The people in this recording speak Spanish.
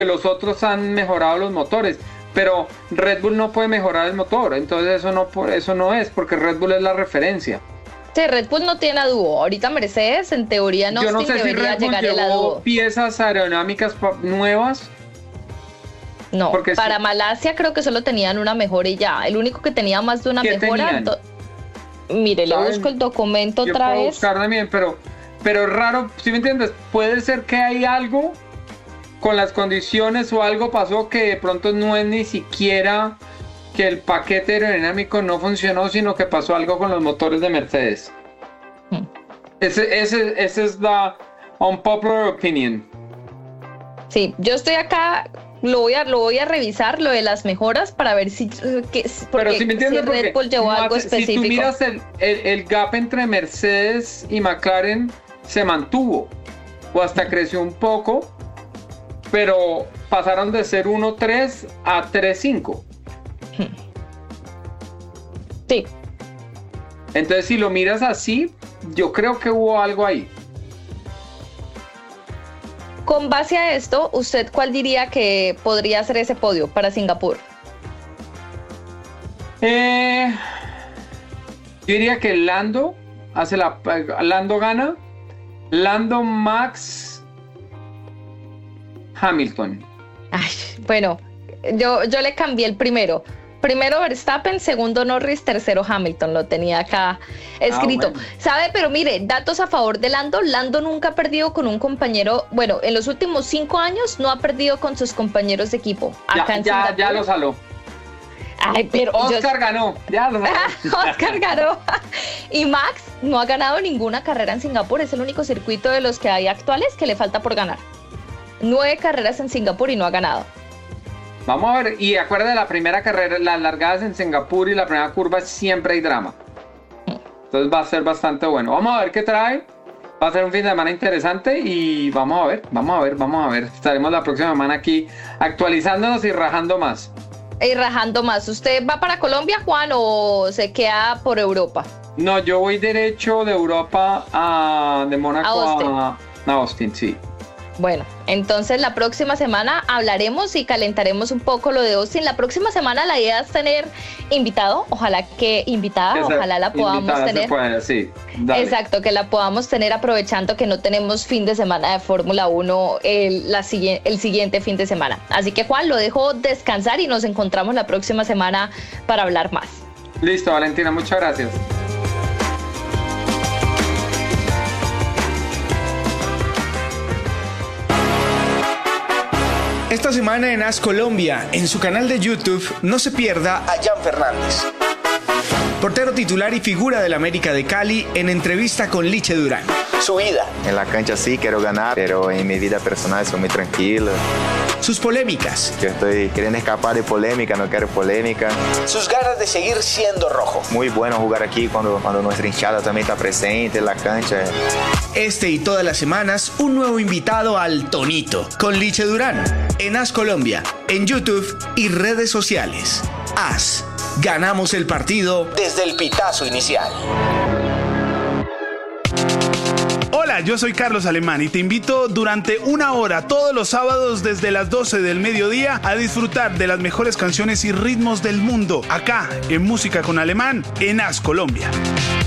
los otros han mejorado los motores, pero Red Bull no puede mejorar el motor, entonces eso no es, porque Red Bull es la referencia. Sí, Red Bull no tiene a dúo. Ahorita Mercedes, en teoría, Yo no sé si debería Red Bull llegar el a llevó dúo. piezas aerodinámicas nuevas. No, porque para sí. Malasia creo que solo tenían una mejora y ya. El único que tenía más de una ¿Qué mejora... tenían? Mire, le ¿Saben? busco el documento Yo otra puedo vez. buscar también, pero es raro, ¿sí me entiendes? Puede ser que hay algo con las condiciones o algo pasó que de pronto no es ni siquiera que el paquete aerodinámico no funcionó, sino que pasó algo con los motores de Mercedes. Ese es la unpopular opinion. Sí, yo estoy acá, lo voy a revisar, lo de las mejoras, para ver si... Pero si me entiendes, Red Bull llevó algo específico. Si tú miras el gap entre Mercedes y McLaren se mantuvo, o hasta creció un poco, pero pasaron de ser 1.3 a 3.5. Sí. Entonces, si lo miras así, yo creo que hubo algo ahí. Con base a esto, ¿usted cuál diría que podría ser ese podio para Singapur? Yo diría que Lando gana. Lando, Max, Hamilton. Ay, bueno, yo le cambié el primero. Primero Verstappen, segundo Norris, tercero Hamilton, lo tenía acá escrito. Bueno. ¿Sabe? Pero mire, datos a favor de Lando. Lando nunca ha perdido con un compañero, bueno, en los últimos 5 años no ha perdido con sus compañeros de equipo. Acá en Singapur. Ya lo saló. Ay, pero Oscar ganó, ya lo saló. Oscar ganó. Y Max no ha ganado ninguna carrera en Singapur, es el único circuito de los que hay actuales que le falta por ganar. 9 carreras en Singapur y no ha ganado. Vamos a ver, y acuerda de la primera carrera, las largadas en Singapur y la primera curva siempre hay drama. Entonces va a ser bastante bueno. Vamos a ver qué trae. Va a ser un fin de semana interesante y vamos a ver. Estaremos la próxima semana aquí actualizándonos y rajando más. Y rajando más. ¿Usted va para Colombia, Juan, o se queda por Europa? No, yo voy derecho de Europa de Mónaco a Austin, sí. Bueno, entonces la próxima semana hablaremos y calentaremos un poco lo de Austin. La próxima semana la idea es tener invitado, ojalá la podamos tener. Puede, sí, dale. Exacto, que la podamos tener aprovechando que no tenemos fin de semana de Fórmula 1 el siguiente fin de semana. Así que Juan, lo dejo descansar y nos encontramos la próxima semana para hablar más. Listo, Valentina, muchas gracias. Esta semana en As Colombia, en su canal de YouTube, no se pierda a Jan Fernández, portero titular y figura del América de Cali, en entrevista con Liche Durán. Su vida, En la cancha sí quiero ganar, pero en mi vida personal soy muy tranquilo. sus polémicas, Yo estoy queriendo escapar de polémica, no quiero polémica. sus ganas de seguir siendo rojo. Muy bueno jugar aquí cuando nuestra hinchada también está presente en la cancha. Este y todas las semanas, un nuevo invitado al Tonito, con Liche Durán, en As Colombia, en YouTube y redes sociales. As, ganamos el partido desde el pitazo inicial. Hola, yo soy Carlos Alemán y te invito durante 1 hora todos los sábados desde las 12 del mediodía a disfrutar de las mejores canciones y ritmos del mundo acá en Música con Alemán en As Colombia.